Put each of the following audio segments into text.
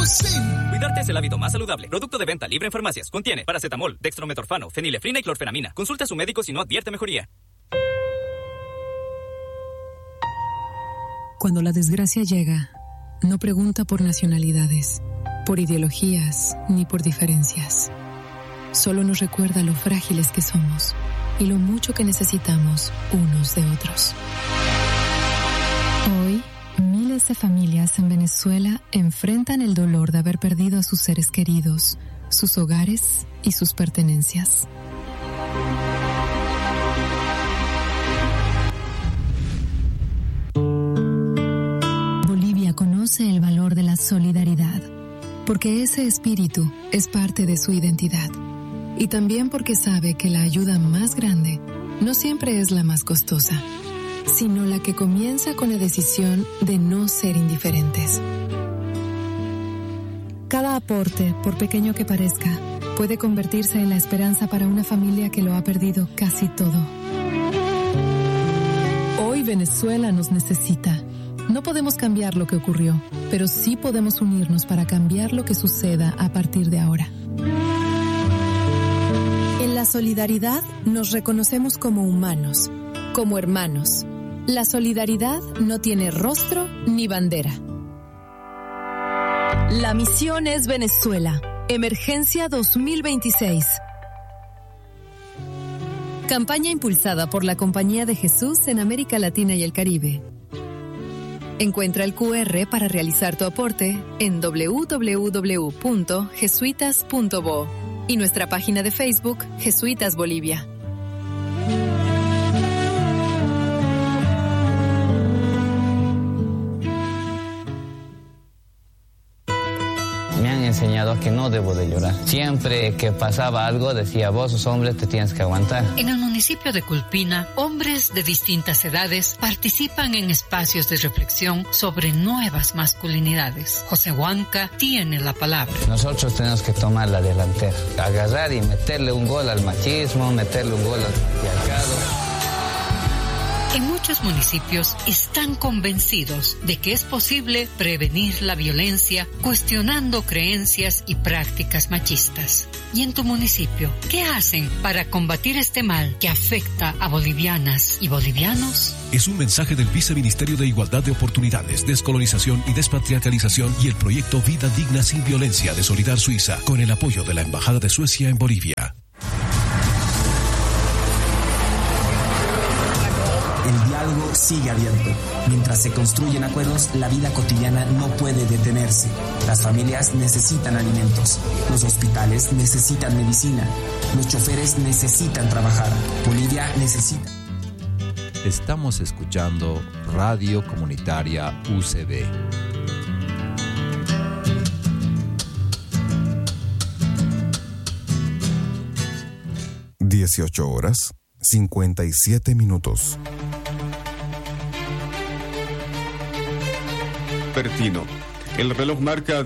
Cuidarte es el hábito más saludable. Producto de venta libre en farmacias. Contiene paracetamol, dextrometorfano, fenilefrina y clorfenamina. Consulta a su médico si no advierte mejoría. Cuando la desgracia llega, no pregunta por nacionalidades, por ideologías ni por diferencias. Solo nos recuerda lo frágiles que somos y lo mucho que necesitamos unos de otros. Hoy, miles de familias en Venezuela enfrentan el dolor de haber perdido a sus seres queridos, sus hogares y sus pertenencias. Bolivia conoce el valor de la solidaridad, porque ese espíritu es parte de su identidad. Y también porque sabe que la ayuda más grande no siempre es la más costosa, sino la que comienza con la decisión de no ser indiferentes. Cada aporte, por pequeño que parezca, puede convertirse en la esperanza para una familia que lo ha perdido casi todo. Hoy Venezuela nos necesita. No podemos cambiar lo que ocurrió, pero sí podemos unirnos para cambiar lo que suceda a partir de ahora. En la solidaridad nos reconocemos como humanos, como hermanos. La solidaridad no tiene rostro ni bandera. La misión es Venezuela. Emergencia 2026. Campaña impulsada por la Compañía de Jesús en América Latina y el Caribe. Encuentra el QR para realizar tu aporte en www.jesuitas.bo y nuestra página de Facebook, Jesuitas Bolivia. Me han enseñado que no debo de llorar. Siempre que pasaba algo decía, vos sos hombre, te tienes que aguantar. En el municipio de Culpina, hombres de distintas edades participan en espacios de reflexión sobre nuevas masculinidades. José Huanca tiene la palabra. Nosotros tenemos que tomar la delantera, agarrar y meterle un gol al machismo, meterle un gol al patriarcado. En muchos municipios están convencidos de que es posible prevenir la violencia cuestionando creencias y prácticas machistas. ¿Y en tu municipio qué hacen para combatir este mal que afecta a bolivianas y bolivianos? Es un mensaje del Viceministerio de Igualdad de Oportunidades, Descolonización y Despatriarcalización y el proyecto Vida Digna Sin Violencia de Solidar Suiza, con el apoyo de la Embajada de Suecia en Bolivia. El diálogo sigue abierto. Mientras se construyen acuerdos, la vida cotidiana no puede detenerse. Las familias necesitan alimentos. Los hospitales necesitan medicina. Los choferes necesitan trabajar. Bolivia necesita. Estamos escuchando Radio Comunitaria UCB. (18:57). Pertino. El reloj marca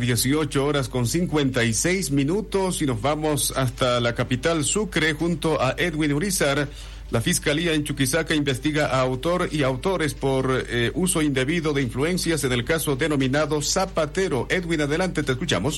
18:56 y nos vamos hasta la capital Sucre junto a Edwin Urizar. La Fiscalía en Chuquisaca investiga a autor y autores por uso indebido de influencias en el caso denominado Zapatero. Edwin, adelante, te escuchamos.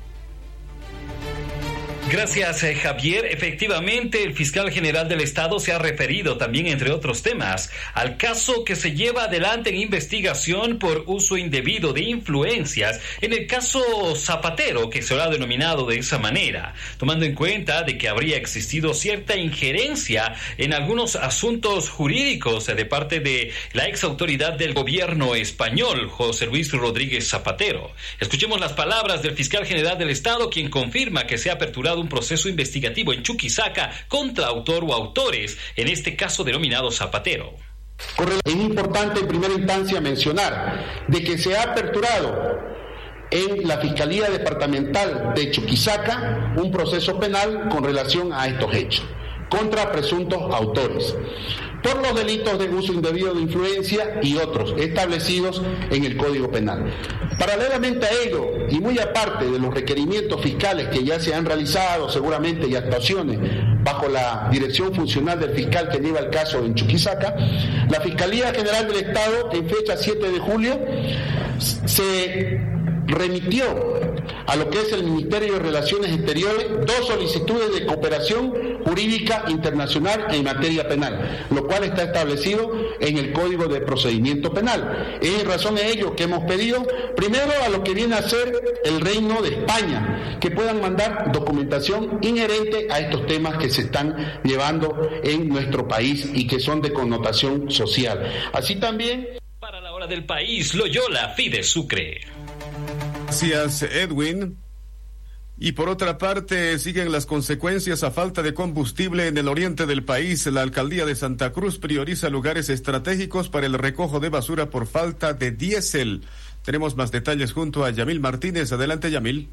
Gracias, Javier. Efectivamente, el fiscal general del Estado se ha referido también, entre otros temas, al caso que se lleva adelante en investigación por uso indebido de influencias en el caso Zapatero, que se lo ha denominado de esa manera, tomando en cuenta de que habría existido cierta injerencia en algunos asuntos jurídicos de parte de la ex autoridad del gobierno español, José Luis Rodríguez Zapatero. Escuchemos las palabras del fiscal general del Estado, quien confirma que se ha aperturado un proceso investigativo en Chuquisaca contra autor o autores, en este caso denominado Zapatero. Es importante en primera instancia mencionar de que se ha aperturado en la Fiscalía Departamental de Chuquisaca un proceso penal con relación a estos hechos, contra presuntos autores, por los delitos de uso indebido de influencia y otros establecidos en el Código Penal. Paralelamente a ello, y muy aparte de los requerimientos fiscales que ya se han realizado seguramente y actuaciones bajo la dirección funcional del fiscal que lleva el caso en Chuquisaca, la Fiscalía General del Estado, en fecha 7 de julio, se remitió a lo que es el Ministerio de Relaciones Exteriores 2 solicitudes de cooperación jurídica internacional en materia penal, lo cual está establecido en el Código de Procedimiento Penal. Es en razón de ello que hemos pedido, primero, a lo que viene a ser el Reino de España, que puedan mandar documentación inherente a estos temas que se están llevando en nuestro país y que son de connotación social. Así también... Para la hora del país, Loyola Fides Sucre. Gracias, Edwin. Y por otra parte, siguen las consecuencias a falta de combustible en el oriente del país. La alcaldía de Santa Cruz prioriza lugares estratégicos para el recojo de basura por falta de diésel. Tenemos más detalles junto a Yamil Martínez. Adelante, Yamil.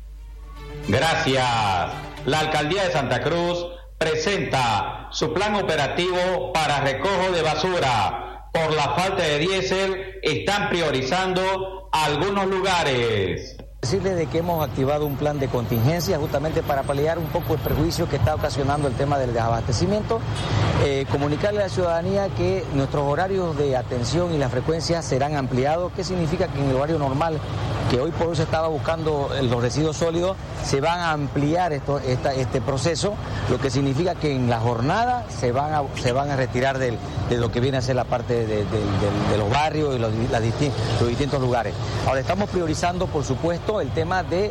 Gracias. La alcaldía de Santa Cruz presenta su plan operativo para recojo de basura. Por la falta de diésel, están priorizando algunos lugares. Decirle de que hemos activado un plan de contingencia justamente para paliar un poco el perjuicio que está ocasionando el tema del desabastecimiento, comunicarle a la ciudadanía que nuestros horarios de atención y las frecuencias serán ampliados. ¿Qué significa? Que en el horario normal, que hoy por hoy se estaba buscando los residuos sólidos, se van a ampliar este proceso, lo que significa que en la jornada se van a retirar de lo que viene a ser la parte de los barrios y los distintos lugares. Ahora estamos priorizando, por supuesto, el tema de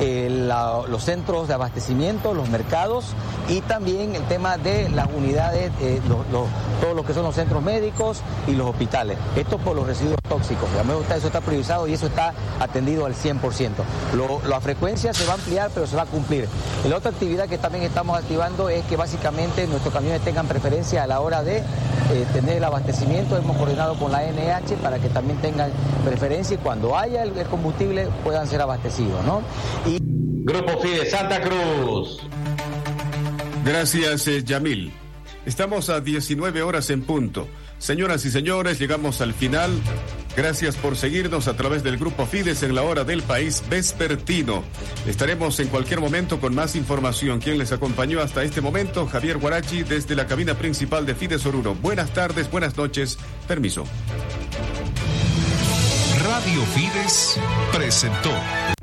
los centros de abastecimiento, los mercados y también el tema de las unidades, todo lo que son los centros médicos y los hospitales. Esto por los residuos tóxicos. Eso está priorizado y eso está atendido al 100%. La frecuencia se va a ampliar, pero se va a cumplir. Y la otra actividad que también estamos activando es que básicamente nuestros camiones tengan preferencia a la hora de tener el abastecimiento. Hemos coordinado con la NH para que también tengan preferencia y cuando haya el combustible puedan ser abastecidos, ¿no? Grupo Fides Santa Cruz. Gracias, Yamil. Estamos a 19 horas en punto. Señoras y señores, llegamos al final. Gracias por seguirnos a través del Grupo Fides en la hora del país vespertino. Estaremos en cualquier momento con más información. Quien les acompañó hasta este momento, Javier Guarachi, desde la cabina principal de Fides Oruro. Buenas tardes, buenas noches. Permiso. Radio Fides presentó